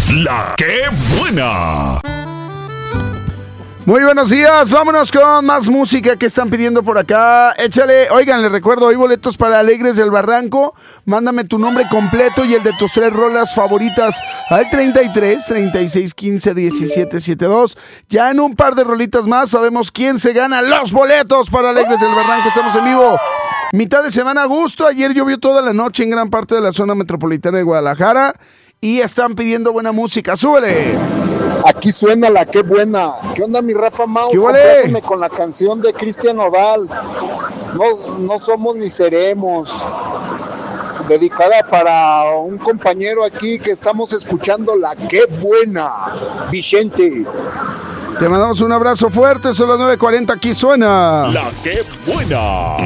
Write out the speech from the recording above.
La que buena. Muy buenos días, vámonos con más música que están pidiendo por acá. Échale, oigan, les recuerdo, hay boletos para Alegres del Barranco. Mándame tu nombre completo y el de tus 3 rolas favoritas al 33 36 15 17 72. Ya en un par de rolitas más sabemos quién se gana los boletos para Alegres del Barranco. Estamos en vivo. Mitad de semana a gusto. Ayer llovió toda la noche en gran parte de la zona metropolitana de Guadalajara y están pidiendo buena música. ¡Súbele! Aquí suena la que buena. ¿Qué onda, mi Rafa Maus? Compláceme con la canción de Cristian Nodal. No somos ni seremos. Dedicada para un compañero aquí que estamos escuchando la que buena. Vicente. Te mandamos un abrazo fuerte. Son las 9:40. Aquí suena La que buena.